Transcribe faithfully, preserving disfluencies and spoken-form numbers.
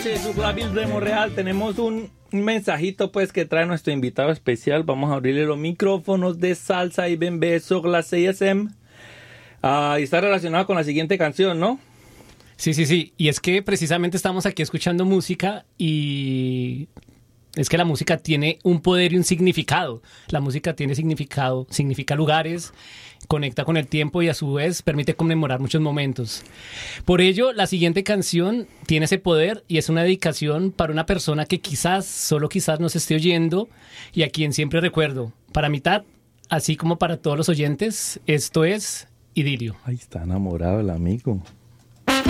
noches, Douglaville de Monreal. Tenemos un, un mensajito pues que trae nuestro invitado especial. Vamos a abrirle los micrófonos de Salsa y Bembé Sogla C S M. Uh, y está relacionado con la siguiente canción, ¿no? Sí, sí, sí. Y es que precisamente estamos aquí escuchando música y es que la música tiene un poder y un significado. La música tiene significado, significa lugares, conecta con el tiempo y a su vez permite conmemorar muchos momentos. Por ello, la siguiente canción tiene ese poder y es una dedicación para una persona que quizás, solo quizás nos esté oyendo y a quien siempre recuerdo. Para mitad, así como para todos los oyentes, esto es Idilio. Ay, está enamorado el amigo.